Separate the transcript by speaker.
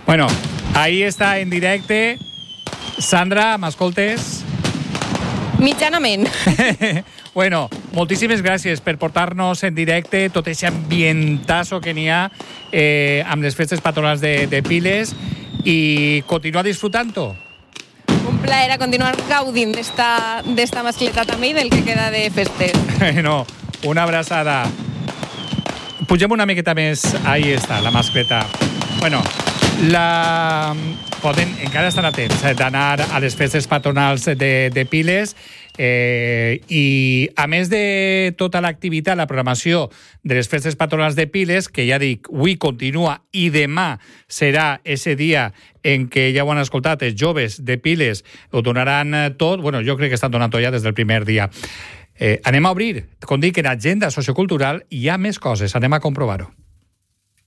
Speaker 1: Bueno, ahí està en directe. Sandra, m'escoltes?
Speaker 2: Mitjanament.
Speaker 1: Bueno, moltíssimes gràcies per portar-nos en directe tot aquest ambientazo que n'hi ha amb les festes patronals de Piles i continuar disfrutant-ho.
Speaker 2: Un plaer a continuar gaudint d'esta mascleta també i del que queda de festes.
Speaker 1: No, una abraçada. Pugem una miqueta més. Ahí està, la mascleta. Bueno, encara estan atents d'anar a les festes patronals de Piles i a més de tota l'activitat, la programació de les festes patronals de Piles, que ja dic, avui continua i demà serà ese dia en què ja ho han escoltat, els joves de Piles ho donaran tot, bueno, jo crec que estan donant tot ja des del primer dia. Anem a obrir, com dic, en agenda sociocultural hi ha més coses, anem a comprovar-ho.